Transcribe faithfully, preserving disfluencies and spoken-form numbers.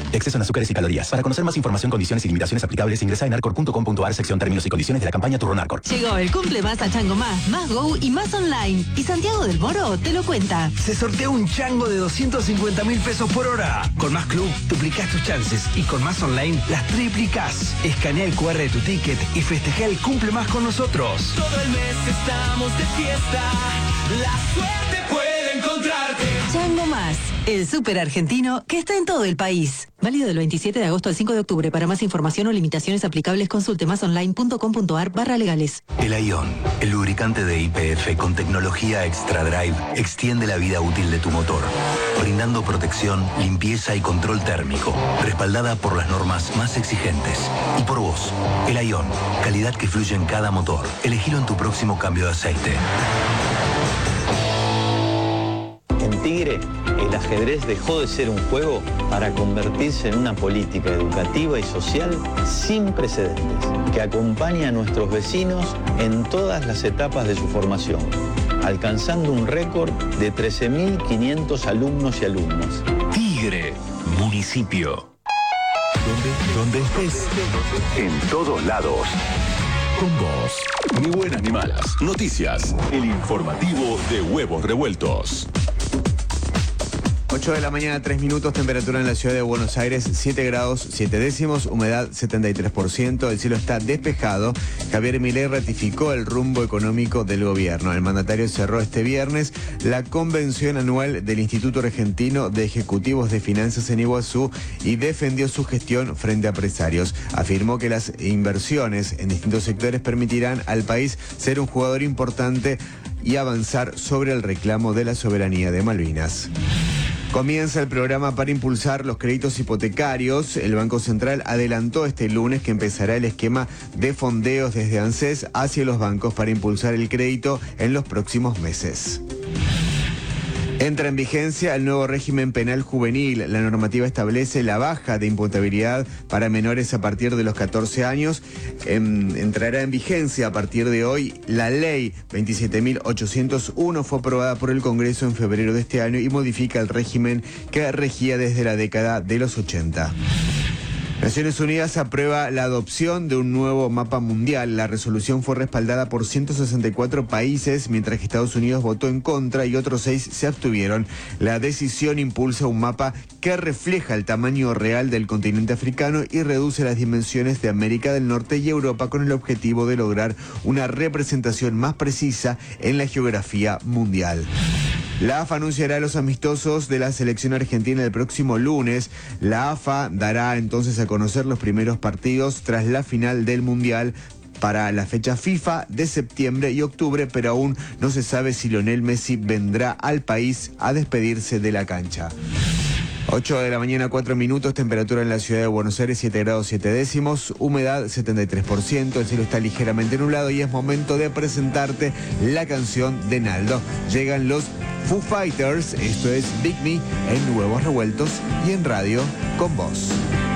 Exceso en azúcares y calorías. Para conocer más información, condiciones y limitaciones aplicables, ingresa en arcor punto com punto ar, sección términos y condiciones de la campaña Turrón Arcor. Llegó el cumple más a Chango Más, más Go y más online. Y Santiago del Moro te lo cuenta. Se sortea un chango de doscientos cincuenta mil pesos por hora. Con Más Club, duplicás tus chances y con Más Online las triplicás. Escanea el cu erre de tu ticket y festeja el cumple más con nosotros. Todo el mes estamos de fiesta. La suerte puede encontrarte. Chango Más, el súper argentino que está en todo el país. Válido del veintisiete de agosto al cinco de octubre. Para más información o limitaciones aplicables, consulte masonline punto com punto ar barra legales. El Ion, el lubricante de Y P F con tecnología Extra Drive, extiende la vida útil de tu motor, brindando protección, limpieza y control térmico, respaldada por las normas más exigentes. Y por vos, el Ion, calidad que fluye en cada motor. Elegilo en tu próximo cambio de aceite. En Tigre, el ajedrez dejó de ser un juego para convertirse en una política educativa y social sin precedentes, que acompaña a nuestros vecinos en todas las etapas de su formación, alcanzando un récord de trece mil quinientos alumnos y alumnas. Tigre, municipio. Donde, donde estés, en todos lados. Con vos, ni buenas ni malas. Noticias, el informativo de Huevos Revueltos. ocho de la mañana, tres minutos, temperatura en la ciudad de Buenos Aires, siete grados, siete décimos, humedad setenta y tres por ciento, el cielo está despejado. Javier Milei ratificó el rumbo económico del gobierno. El mandatario cerró este viernes la convención anual del Instituto Argentino de Ejecutivos de Finanzas en Iguazú y defendió su gestión frente a empresarios. Afirmó que las inversiones en distintos sectores permitirán al país ser un jugador importante y avanzar sobre el reclamo de la soberanía de Malvinas. Comienza el programa para impulsar los créditos hipotecarios. El Banco Central adelantó este lunes que empezará el esquema de fondeos desde ANSES hacia los bancos para impulsar el crédito en los próximos meses. Entra en vigencia el nuevo régimen penal juvenil. La normativa establece la baja de imputabilidad para menores a partir de los catorce años. En, entrará en vigencia a partir de hoy. La ley veintisiete mil ochocientos uno fue aprobada por el Congreso en febrero de este año y modifica el régimen que regía desde la década de los ochenta. Naciones Unidas aprueba la adopción de un nuevo mapa mundial. La resolución fue respaldada por ciento sesenta y cuatro países, mientras que Estados Unidos votó en contra y otros seis se abstuvieron. La decisión impulsa un mapa que refleja el tamaño real del continente africano y reduce las dimensiones de América del Norte y Europa con el objetivo de lograr una representación más precisa en la geografía mundial. La A F A anunciará los amistosos de la selección argentina el próximo lunes. La A F A dará entonces a conocer los primeros partidos tras la final del Mundial para la fecha FIFA de septiembre y octubre, pero aún no se sabe si Lionel Messi vendrá al país a despedirse de la cancha. ocho de la mañana, cuatro minutos, temperatura en la ciudad de Buenos Aires, siete grados, siete décimos, humedad setenta y tres por ciento, el cielo está ligeramente nublado y es momento de presentarte la canción de Naldo. Llegan los Foo Fighters, esto es Big Me en Huevos Revueltos y en Radio con Vos.